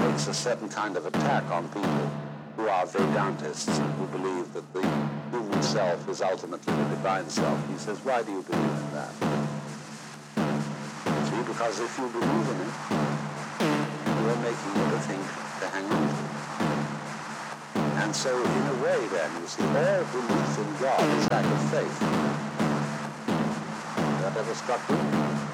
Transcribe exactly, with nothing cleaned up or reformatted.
makes a certain kind of attack on people who are Vedantists and who believe that the human self is ultimately the divine self. He says, why do you believe in that? See, because if you believe in it, you're making it a thing to hang on to. And so, in a way, then, you see, all belief in God is that of faith. Has that ever struck you?